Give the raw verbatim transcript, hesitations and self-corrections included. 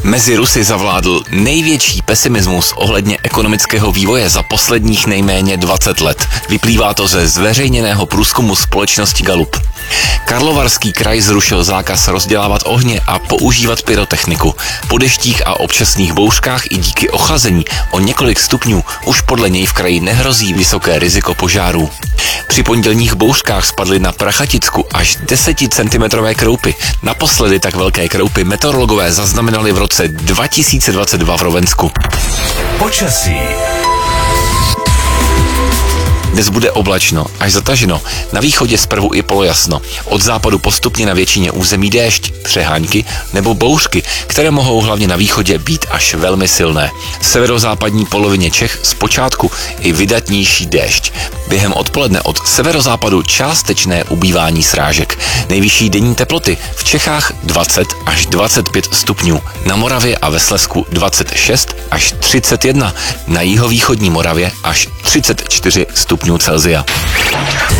Mezi Rusy zavládl největší pesimismus ohledně ekonomického vývoje za posledních nejméně dvacet let. Vyplývá to ze zveřejněného průzkumu společnosti Gallup. Karlovarský kraj zrušil zákaz rozdělávat ohně a používat pyrotechniku. Po deštích a občasných bouřkách i díky ochlazení o několik stupňů už podle něj v kraji nehrozí vysoké riziko požárů. Při pondělních bouřkách spadly na Prachaticku až deseticentimetrové kroupy. Naposledy tak velké kroupy meteorologové zaznamenali v roce dva tisíce dvacet dva v Rovensku. Počasí. Dnes bude oblačno, až zataženo, na východě zprvu i polojasno. Od západu postupně na většině území déšť, přehánky nebo bouřky, které mohou hlavně na východě být až velmi silné. V severozápadní polovině Čech zpočátku i vydatnější déšť. Během odpoledne od severozápadu částečné ubývání srážek. Nejvyšší denní teploty v Čechách dvacet až dvacet pět stupňů, na Moravě a ve Slezsku dvacet šest až třicet jedna, na jihovýchodní Moravě až třicet čtyři stupňů Celsia.